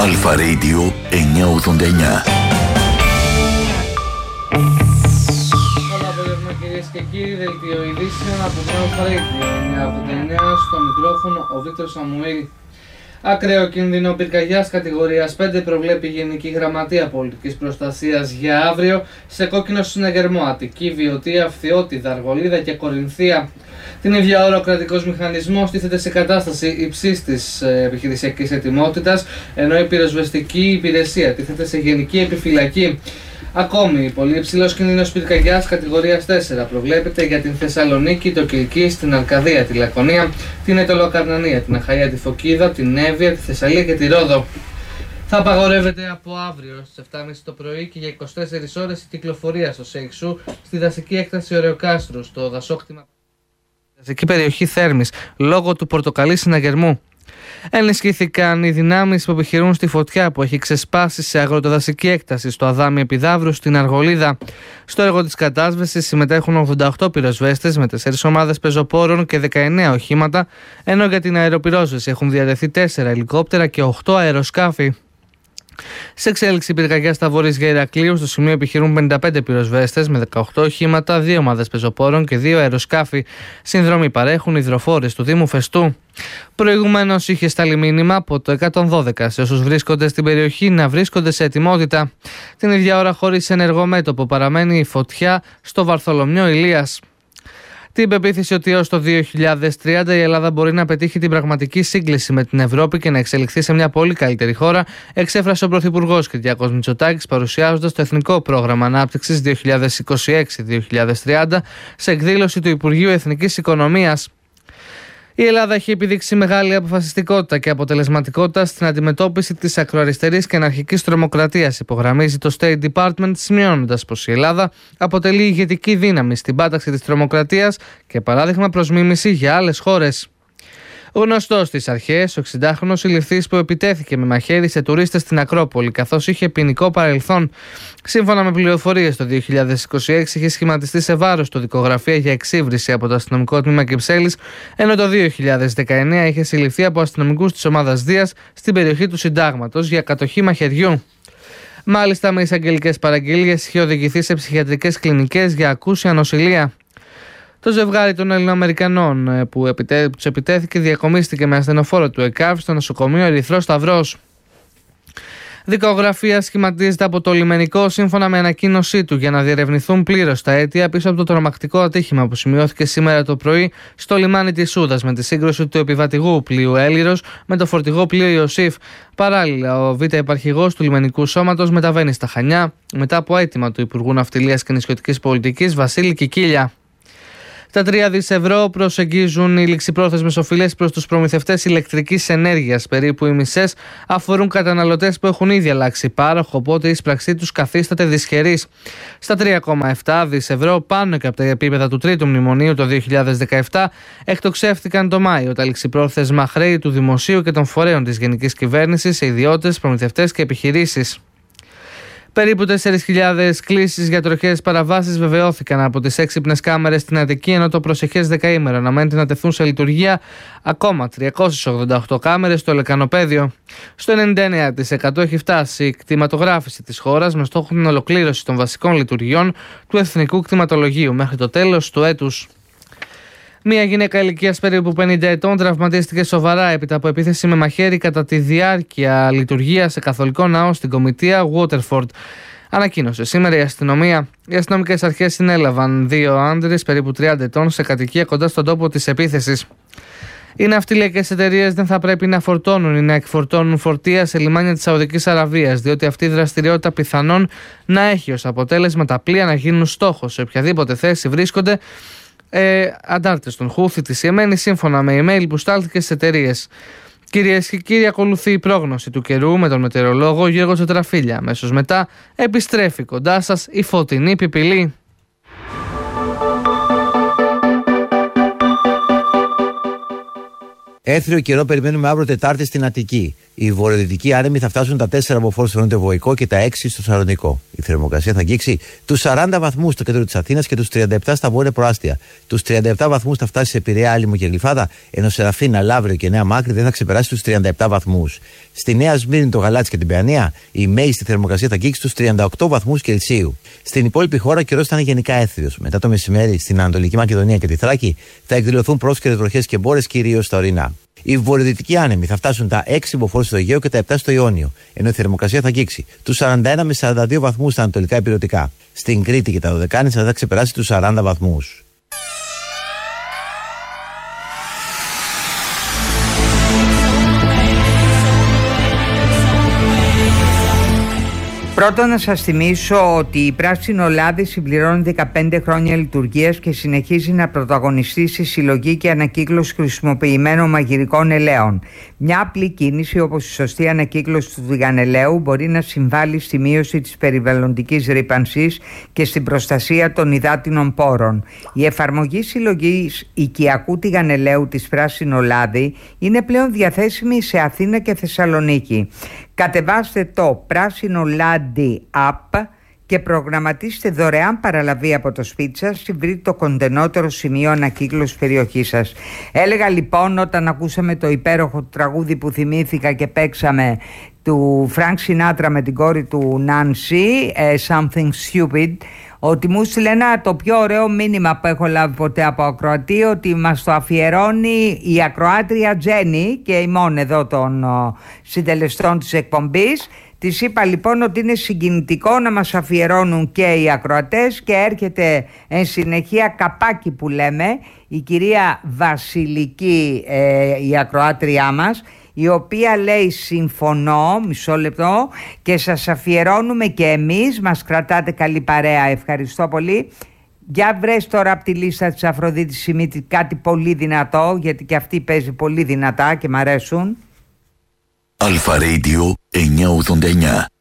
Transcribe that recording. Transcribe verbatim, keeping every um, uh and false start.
Αλφα Radio εννιακόσια ογδόντα εννιά. Καλό απόγευμα κυρίες και κύριοι, δελτίο ειδήσεων από το Αλφα Radio εννιακόσια ογδόντα εννιά, στο μικρόφωνο ο Βίκτορ Σαμουήλ. Ακραίο κίνδυνο πυρκαγιάς κατηγορίας πέντε προβλέπει η Γενική Γραμματεία Πολιτικής Προστασίας για αύριο σε κόκκινο συναγερμό Αττική, Βιωτία, Φθιώτιδα, Αργολίδα και Κορινθία. Την ίδια ώρα ο κρατικός μηχανισμός τίθεται σε κατάσταση υψής της επιχειρησιακής ετοιμότητας, ενώ η πυροσβεστική υπηρεσία τίθεται σε γενική επιφυλακή. Ακόμη, πολύ υψηλός κίνδυνος πυρκαγιάς κατηγορίας τέσσερα προβλέπεται για την Θεσσαλονίκη, το Κιλκί, την Αρκαδία, τη Λακωνία, την Αιτωλοκαρνανία, την Αχαΐα, τη Φωκίδα, την Εύβοια, τη Θεσσαλία και τη Ρόδο. Θα απαγορεύεται από αύριο στις επτά και μισή το πρωί και για είκοσι τέσσερις ώρες η κυκλοφορία στο Σέιξου, στη δασική έκταση Ωρεοκάστρου, στο δασόκτημα δασική περιοχή Θέρμης, λόγω του πορτοκαλί συναγερμού. Ενισχύθηκαν οι δυνάμεις που επιχειρούν στη φωτιά που έχει ξεσπάσει σε αγροτοδασική έκταση στο Αδάμι Επιδαύρου στην Αργολίδα. Στο έργο της κατάσβεσης συμμετέχουν ογδόντα οκτώ πυροσβέστες με τέσσερις ομάδες πεζοπόρων και δεκαεννέα οχήματα, ενώ για την αεροπυρόσβεση έχουν διατεθεί τέσσερα ελικόπτερα και οκτώ αεροσκάφη. Σε εξέλιξη πυρκαγιά στα Βόρεια Ηρακλείου, στο σημείο επιχειρούν πενήντα πέντε πυροσβέστες με δεκαοκτώ οχήματα, δύο ομάδες πεζοπόρων και δύο αεροσκάφη. Συνδρομή παρέχουν οι υδροφόρες του Δήμου Φεστού. Προηγουμένως είχε σταλεί μήνυμα από το εκατόν δώδεκα σε όσους βρίσκονται στην περιοχή να βρίσκονται σε ετοιμότητα. Την ίδια ώρα, χωρίς ενεργό μέτωπο, παραμένει η φωτιά στο Βαρθολομιό Ηλίας. Την πεποίθηση ότι έως το δύο χιλιάδες τριάντα η Ελλάδα μπορεί να πετύχει την πραγματική σύγκληση με την Ευρώπη και να εξελιχθεί σε μια πολύ καλύτερη χώρα, εξέφρασε ο Πρωθυπουργός Κυριάκος Μητσοτάκης παρουσιάζοντας το Εθνικό Πρόγραμμα Ανάπτυξης δύο χιλιάδες είκοσι έξι με δύο χιλιάδες τριάντα σε εκδήλωση του Υπουργείου Εθνικής Οικονομίας. Η Ελλάδα έχει επιδείξει μεγάλη αποφασιστικότητα και αποτελεσματικότητα στην αντιμετώπιση της ακροαριστερής και αναρχικής τρομοκρατίας, υπογραμμίζει το State Department, σημειώνοντας πως η Ελλάδα αποτελεί ηγετική δύναμη στην πάταξη της τρομοκρατίας και παράδειγμα προς μίμηση για άλλες χώρες. Γνωστός στις αρχές, ο εξηντάχρονος συλληφθής που επιτέθηκε με μαχαίρι σε τουρίστες στην Ακρόπολη, καθώς είχε ποινικό παρελθόν. Σύμφωνα με πληροφορίες, το δύο χιλιάδες είκοσι έξι είχε σχηματιστεί σε βάρος του δικογραφία για εξύβριση από το αστυνομικό τμήμα Κυψέλης, ενώ το δύο χιλιάδες δεκαεννέα είχε συλληφθεί από αστυνομικούς της ομάδας Δίας στην περιοχή του Συντάγματος για κατοχή μαχαιριού. Μάλιστα, με εισαγγελικές παραγγελίες είχε οδηγηθεί σε ψυχιατρικές κλινικές για ακούσια νοσηλεία. Το ζευγάρι των Ελληνοαμερικανών που επιτέ... τους επιτέθηκε διακομίστηκε με ασθενοφόρο του ΕΚΑΒ στο νοσοκομείο Ερυθρός Σταυρός. Δικογραφία σχηματίζεται από το λιμενικό σύμφωνα με ανακοίνωσή του για να διερευνηθούν πλήρως τα αίτια πίσω από το τρομακτικό ατύχημα που σημειώθηκε σήμερα το πρωί στο λιμάνι της Σούδας με τη σύγκρουση του επιβατηγού πλοίου Έλιρος με το φορτηγό πλοίο Ιωσήφ. Παράλληλα, ο Β' Επαρχηγός του λιμενικού σώματος μεταβαίνει στα Χανιά μετά από αίτημα του Υπουργού Ναυτιλίας και Νησιωτικής Πολιτικής Βασίλη Κικίλια. Τα τρία δισεκατομμύρια ευρώ προσεγγίζουν οι ληξιπρόθεσμες οφειλές προς τους προμηθευτές ηλεκτρικής ενέργειας. Περίπου οι μισές αφορούν καταναλωτές που έχουν ήδη αλλάξει πάροχο, οπότε η εισπραξή τους καθίσταται δυσχερής. Στα τρία κόμμα επτά δισεκατομμύρια ευρώ, πάνω και από τα επίπεδα του τρίτου μνημονίου το δύο χιλιάδες δεκαεπτά, εκτοξεύτηκαν το Μάιο τα ληξιπρόθεσμα χρέη του Δημοσίου και των φορέων της Γενικής Κυβέρνησης σε ιδιώτες, προμηθευτές και επιχειρήσεις. Περίπου τέσσερις χιλιάδες κλήσεις για τροχαίες παραβάσεις βεβαιώθηκαν από τις έξυπνες κάμερες στην Αττική, ενώ το προσεχές δεκαήμερο αναμένεται να τεθούν σε λειτουργία ακόμα τριακόσιες ογδόντα οκτώ κάμερες στο Λεκανοπαίδιο. Στο ενενήντα εννέα τοις εκατό έχει φτάσει η κτηματογράφηση της χώρας με στόχο την ολοκλήρωση των βασικών λειτουργιών του Εθνικού Κτηματολογίου μέχρι το τέλος του έτους. Μία γυναίκα ηλικίας περίπου πενήντα ετών τραυματίστηκε σοβαρά έπειτα από επίθεση με μαχαίρι κατά τη διάρκεια λειτουργίας σε καθολικό ναό στην Κομιτεία Waterford. Ανακοίνωσε σήμερα η αστυνομία. Οι αστυνομικές αρχές συνέλαβαν δύο άντρες περίπου τριάντα ετών σε κατοικία κοντά στον τόπο της επίθεσης. Οι ναυτιλιακές εταιρείες δεν θα πρέπει να φορτώνουν ή να εκφορτώνουν φορτία σε λιμάνια της Σαουδικής Αραβίας, διότι αυτή η δραστηριότητα πιθανόν να έχει ως αποτέλεσμα τα πλοία να γίνουν στόχος σε οποιαδήποτε θέση βρίσκονται Ε, αντάρτες των Χούθη της Ιεμένη, σύμφωνα με email που στάλθηκε στις εταιρείες. Κυρίες και κύριοι, ακολουθεί η πρόγνωση του καιρού με τον μετεωρολόγο Γιώργο Τσοτραφίλια. Αμέσως μετά επιστρέφει κοντά σας η φωτεινή πιπηλή. Έθριο καιρό περιμένουμε αύριο Τετάρτη στην Αττική. Οι βορειοδυτικοί άνεμοι θα φτάσουν τα τέσσερα μποφόρ στο νοτιοβοϊκό και τα έξι στο Σαλονικό. Η θερμοκρασία θα αγγίξει τους σαράντα βαθμούς στο κέντρο της Αθήνας και τους τριάντα επτά στα βόρεια προάστια. Τους τριάντα επτά βαθμούς θα φτάσει σε Πειραιά, Άλυμο και Γλυφάδα, ενώ σε Ραφίνα, Λαύριο και Νέα Μάκρη δεν θα ξεπεράσει τους τριάντα επτά βαθμούς. Στη Νέα Σμύρνη, το Γαλάτσι και την Παιανία, η μέγιστη θερμοκρασία θα αγγίξει τους τριάντα οκτώ βαθμούς Κελσίου. Στην υπόλοιπη χώρα, ο καιρός θα είναι γενικά έθριος. Μετά το μεσημέρι, στην Ανατολική Μακεδονία και τη Θράκη, θα εκδηλωθούν πρόσκαιρες βροχές και μπόρες, κυρίως στα ορεινά. Οι βορειοδυτικοί άνεμοι θα φτάσουν τα έξι μποφόρ στο Αιγαίο και τα επτά στο Ιόνιο, ενώ η θερμοκρασία θα αγγίξει τους σαράντα ένα με σαράντα δύο βαθμούς στα ανατολικά ηπειρωτικά. Στην Κρήτη και τα Δωδεκάνησα θα ξεπεράσει τους σαράντα βαθμούς. Πρώτον, να σας θυμίσω ότι η Πράσινο Λάδι συμπληρώνει δεκαπέντε χρόνια λειτουργίας και συνεχίζει να πρωταγωνιστεί στη συλλογή και ανακύκλωση χρησιμοποιημένων μαγειρικών ελαίων. Μια απλή κίνηση όπως η σωστή ανακύκλωση του τηγανελαίου μπορεί να συμβάλλει στη μείωση της περιβαλλοντικής ρύπανσης και στην προστασία των υδάτινων πόρων. Η εφαρμογή συλλογής οικιακού τηγανελαίου της Πράσινο Λάδι είναι πλέον διαθέσιμη σε Αθήνα και Θεσσαλονίκη. Κατεβάστε το Πράσινο Λάδι App και προγραμματίστε δωρεάν παραλαβή από το σπίτι σας και βρείτε το κοντενότερο σημείο ανακύκλωσης περιοχής σας. Έλεγα λοιπόν, όταν ακούσαμε το υπέροχο τραγούδι που θυμήθηκα και παίξαμε του Φρανκ Σινάτρα με την κόρη του Νάνσι, Something Stupid, ότι μου στείλε ένα το πιο ωραίο μήνυμα που έχω λάβει ποτέ από ακροατή, ότι μας το αφιερώνει η ακροάτρια Τζέννη και ημών εδώ των ο, συντελεστών της εκπομπής. Της είπα λοιπόν ότι είναι συγκινητικό να μας αφιερώνουν και οι ακροατές, και έρχεται εν συνεχεία καπάκι που λέμε η κυρία Βασιλική, ε, η ακροάτριά μας, η οποία λέει συμφωνώ, μισό λεπτό, και σας αφιερώνουμε και εμείς, μας κρατάτε καλή παρέα, ευχαριστώ πολύ. Για βρες τώρα από τη λίστα της Αφροδίτης Σιμίτη κάτι πολύ δυνατό, γιατί και αυτή παίζει πολύ δυνατά και μ' αρέσουν. Αλφα Radio εννιακόσια ογδόντα εννιά.